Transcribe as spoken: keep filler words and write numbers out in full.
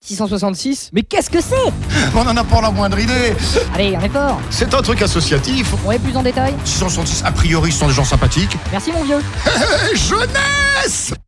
six cent soixante-six. Mais qu'est-ce que c'est? On n'en a pas la moindre idée. Allez, on est fort. C'est un truc associatif. Ouais, plus en détail. six cent soixante-six, a priori, ce sont des gens sympathiques. Merci mon vieux. Jeunesse!